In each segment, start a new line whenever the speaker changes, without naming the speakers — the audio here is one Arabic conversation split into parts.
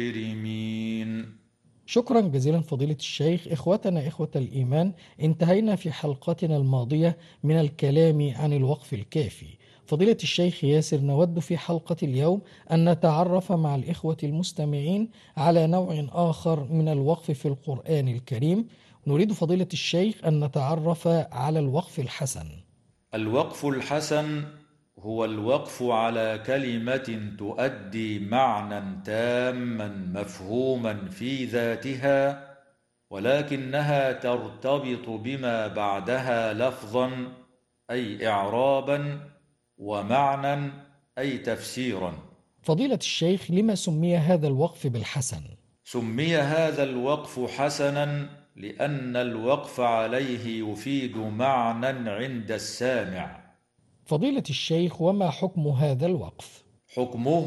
شكرا جزيلا فضيلة الشيخ. إخوتنا إخوة الإيمان، انتهينا في حلقتنا الماضية من الكلام عن الوقف الكافي. فضيلة الشيخ ياسر، نود في حلقة اليوم أن نتعرف مع الإخوة المستمعين على نوع آخر من الوقف في القرآن الكريم. نريد فضيلة الشيخ أن نتعرف على الوقف الحسن.
الوقف الحسن هو الوقف على كلمة تؤدي معنى تاما مفهوما في ذاتها، ولكنها ترتبط بما بعدها لفظا أي إعرابا، ومعنى أي تفسيرا.
فضيلة الشيخ، لما سمي هذا الوقف بالحسن؟
سمي هذا الوقف حسنا لأن الوقف عليه يفيد معنى عند السامع.
فضيلة الشيخ، وما حكم هذا الوقف؟
حكمه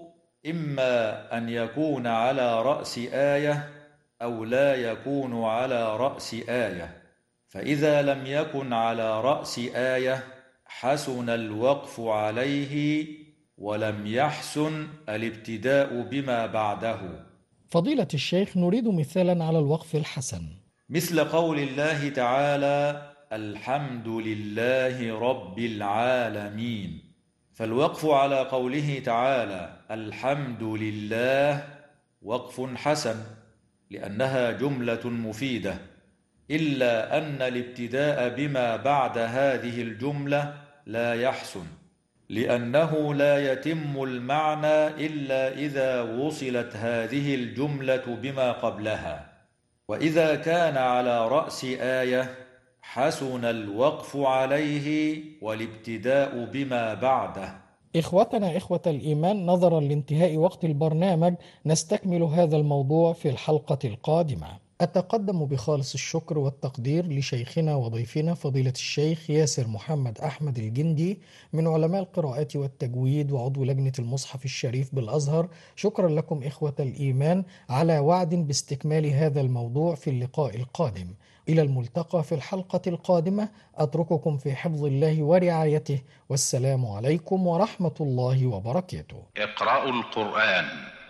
إما أن يكون على رأس آية أو لا يكون على رأس آية، فإذا لم يكن على رأس آية حسن الوقف عليه، ولم يحسن الابتداء بما بعده.
فضيلة الشيخ، نريد مثالا على الوقف الحسن.
مثل قول الله تعالى: الحمد لله رب العالمين. فالوقف على قوله تعالى الحمد لله وقف حسن لأنها جملة مفيدة، إلا أن الابتداء بما بعد هذه الجملة لا يحسن، لأنه لا يتم المعنى إلا إذا وصلت هذه الجملة بما قبلها. وإذا كان على رأس آية حسن الوقف عليه والابتداء بما بعده.
إخوتنا إخوة الإيمان، نظرا لانتهاء وقت البرنامج نستكمل هذا الموضوع في الحلقة القادمة. أتقدم بخالص الشكر والتقدير لشيخنا وضيفنا فضيلة الشيخ ياسر محمد أحمد الجندي من علماء القراءات والتجويد وعضو لجنة المصحف الشريف بالأزهر. شكرا لكم إخوة الإيمان، على وعد باستكمال هذا الموضوع في اللقاء القادم. إلى الملتقى في الحلقة القادمة، أترككم في حفظ الله ورعايته، والسلام عليكم ورحمة الله وبركاته.
اقرأوا القرآن.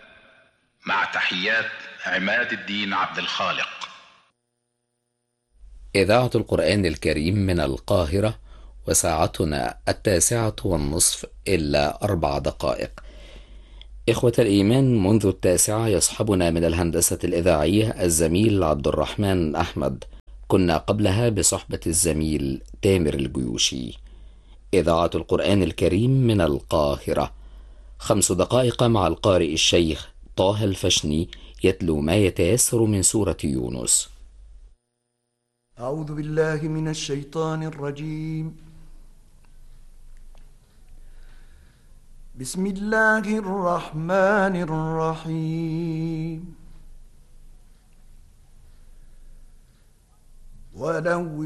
مع تحيات عماد الدين عبد الخالق.
إذاعة القرآن الكريم من القاهرة، وساعتنا 9:30 إلا 4 دقائق. إخوة الإيمان، منذ 9 يصحبنا من الهندسة الإذاعية الزميل عبد الرحمن أحمد. كنا قبلها بصحبة الزميل تامر الجيوشي. إذاعة القرآن الكريم من القاهرة، 5 دقائق مع القارئ الشيخ طه الفشني يتلو ما يتيسر من سورة يونس.
أعوذ بالله من الشيطان الرجيم. بسم الله الرحمن الرحيم. ولو